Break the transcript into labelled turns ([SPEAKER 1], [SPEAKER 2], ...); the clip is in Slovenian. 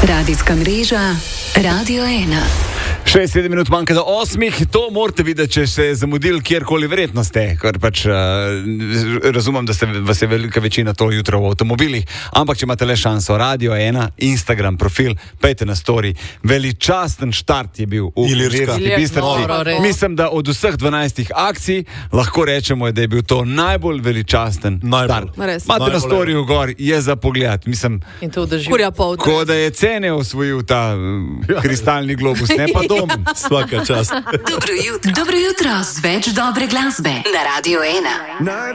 [SPEAKER 1] Radijska mreža Radio 1.
[SPEAKER 2] 6-7 minut manjka do 8. To morate videti, če ste zamudili kjerkoli, verjetno ste, ker pač razumem, da vas je velika večina to jutro v avtomobilih, ampak če imate le šanso, Radio 1, Instagram profil, pejte na story. Veličasten štart je bil v Ilirski Bistrici. Mislim, da od vseh 12 akcij lahko rečemo, da je bil to najbolj veličasten štart. Imate na storyju gor, je za pogled. Mislim, ko da je cene osvojil ta kristalni globus, ne pa dom. Svaka čast.
[SPEAKER 1] Dobro jutro z več dobre glasbe na Radio 1.